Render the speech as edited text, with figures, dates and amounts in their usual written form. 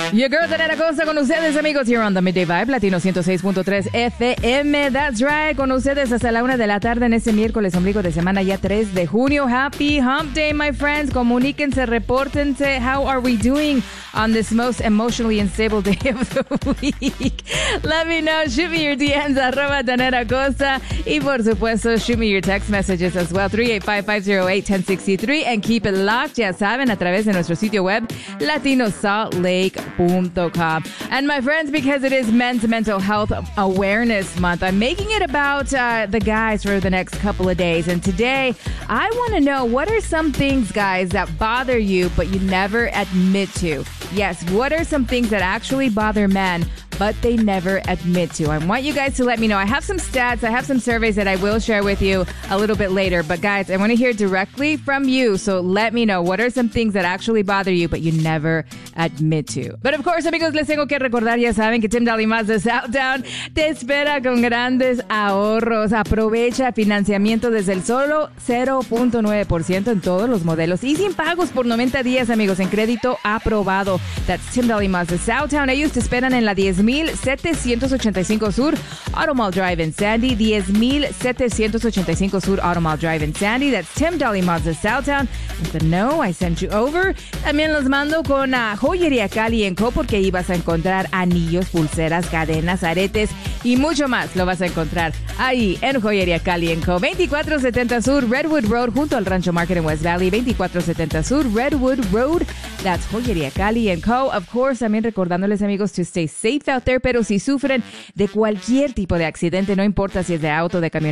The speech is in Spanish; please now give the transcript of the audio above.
Your girl Danela Costa con ustedes, amigos, here on the Midday Vibe, Latino 106.3 FM. That's right, con ustedes hasta la 1 de la tarde en este miércoles, ombligo de semana, ya 3 de junio. Happy Hump Day, my friends. Comuníquense, repórtense. How are we doing on this most emotionally unstable day of the week? Let me know. Shoot me your DMs, @Danela Costa. Y por supuesto, shoot me your text messages as well, 385-508-1063. And keep it locked, ya saben, a través de nuestro sitio web, latinosaltlake.com. And my friends, because it is Men's Mental Health Awareness Month, I'm making it about the guys for the next couple of days. And today, I want to know, what are some things, guys, that bother you but you never admit to? Yes, what are some things that actually bother men but they never admit to? I want you guys to let me know. I have some stats, I have some surveys that I will share with you a little bit later. But guys, I want to hear directly from you. So let me know, what are some things that actually bother you but you never admit to? But of course, amigos, les tengo que recordar, ya saben, que Tim Daly Mazda Southtown te espera con grandes ahorros. Aprovecha financiamiento desde el solo 0.9% en todos los modelos y sin pagos por 90 días, amigos, en crédito aprobado. That's Tim Daly Mazda Southtown. Ellos te esperan en la 10,785 Sur Automall Drive en Sandy. 10,785 Sur Automall Drive en Sandy. That's Tim Daly Mazda Southtown. With the no, I sent you over. También los mando con Joyería Cali & Co, porque ahí vas a encontrar anillos, pulseras, cadenas, aretes y mucho más. Lo vas a encontrar ahí en Joyería Cali & Co. 2470 Sur Redwood Road, junto al Rancho Market en West Valley. 2470 Sur Redwood Road. That's Joyería Cali & Co. Of course, también recordándoles, amigos, to stay safe out there. Pero si sufren de cualquier tipo de accidente, no importa si es de auto, de camioneta,